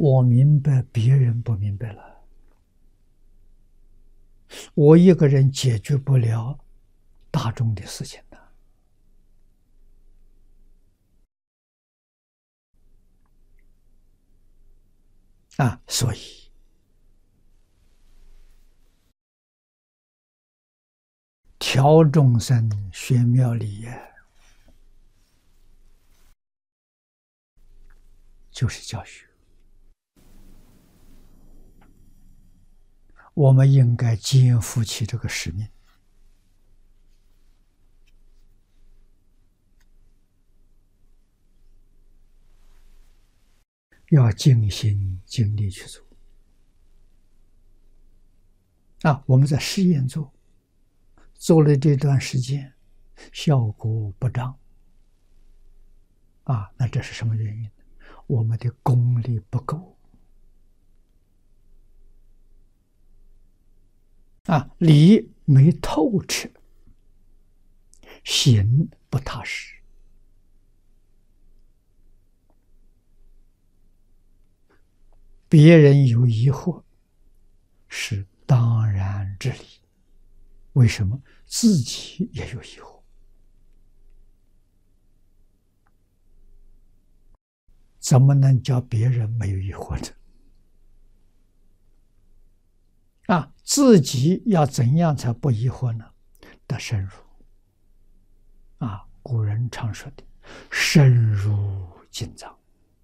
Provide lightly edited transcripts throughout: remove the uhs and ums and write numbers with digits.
我明白，别人不明白了。我一个人解决不了大众的事情的所以调众生宣妙理也，就是教学。我们应该肩负起这个使命，要尽心尽力去做。我们在试验做了这段时间，效果不彰。那这是什么原因？我们的功力不够。理没透彻，行不踏实。别人有疑惑，是当然之理。为什么自己也有疑惑？怎么能叫别人没有疑惑呢？自己要怎样才不疑惑呢？得深入。古人常说的深入经藏。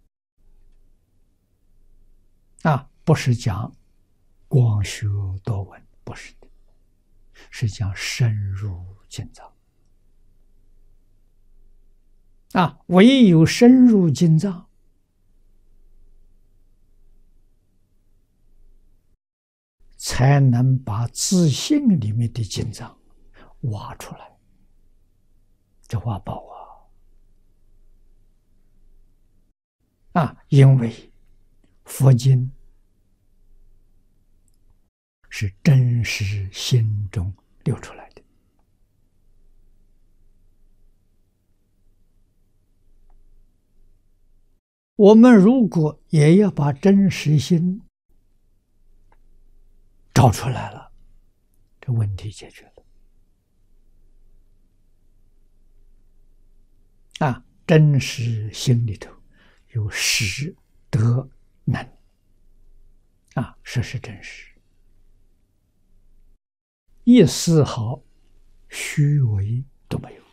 不是讲光学多闻，不是的，是讲深入经藏。唯有深入经藏，才能把自信里面的经藏挖出来，这挖宝因为佛经是真实心中流出来的。我们如果也要把真实心找出来了，这问题解决了。真实心里头有实德能。实是真实，一丝毫虚伪都没有。